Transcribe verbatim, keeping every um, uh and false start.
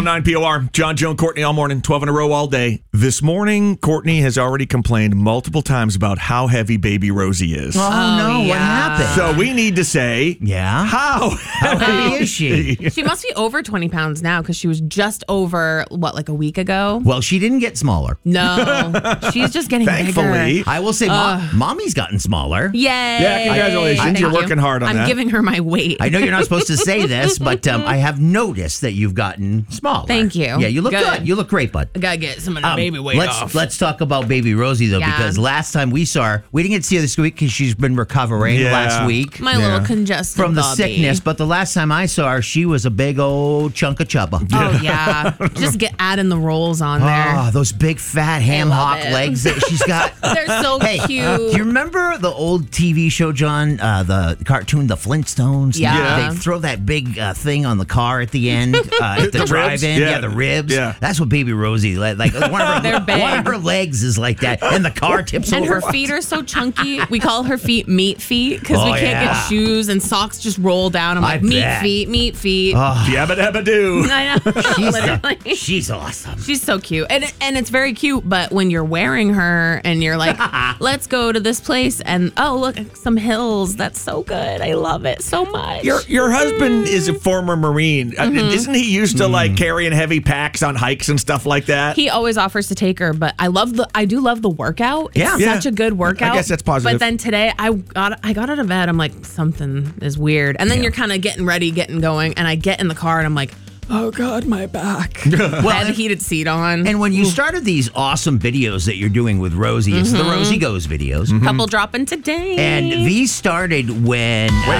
one nine P O R. John, Joe, and Courtney all morning, twelve in a row all day. This morning, Courtney has already complained multiple times about how heavy baby Rosie is. Oh, Oh, no, yeah. what happened? So we need to say, Yeah? how How heavy is she? She must be over twenty pounds now because she was just over, what, like a week ago? Well, she didn't get smaller. No, she's just getting Thankfully. bigger. I will say, Mo- Mommy's gotten smaller. Yay. Yeah, congratulations. Thank You're you. working hard on I'm that. giving her my weight. I know you're not supposed to say this, but um, I have noticed that you've gotten smaller. Thank you. Yeah, you look good. Good. You look great, bud. I gotta get some of the Um, baby weight let's off. let's talk about baby Rosie though, Yeah. because last time we saw her, we didn't get to see her this week because she's been recovering Yeah. last week my Yeah. little congested from the bubby. sickness. But the last time I saw her, she was a big old chunk of chubba. Oh yeah, just get adding the rolls on there. Oh, those big fat ham love hock it. legs that she's got. They're so Hey, cute. do you remember the old T V show, John? Uh, the cartoon, The Flintstones? Yeah. Yeah. They throw that big uh, thing on the car at the end, uh, at the, The ribs? drive-in. Yeah. Yeah. the ribs. Yeah. That's what baby Rosie, like, like one, of her, They're big. one of her legs is like that, and the car tips And over. her feet are so chunky. We call her feet meat feet because Oh, we can't yeah. get shoes and socks just roll down. I'm I like, meat bet. feet, meat feet. Yabba dabba doo. I know. She's, Literally. she's awesome. She's so cute. And and it's very cute, but when you're wearing her and you're like, let's go to this place and oh, look, some hills. That's so good. I love it so much. Your your husband is a former Marine. Uh, Isn't he used to like carrying heavy packs on hikes and stuff like that? He always offers to take her, but I love the I do love the workout. It's Yeah. such Yeah. a good workout. I guess that's positive. But then today I got I got out of bed. I'm like, something is weird. And then Yeah. you're kind of getting ready, getting going, and I get in the car and I'm like, oh God, my back. I had a heated seat on. And when you started these awesome videos that you're doing with Rosie, it's the Rosie Goes videos. Couple dropping today. And these started when. Wait,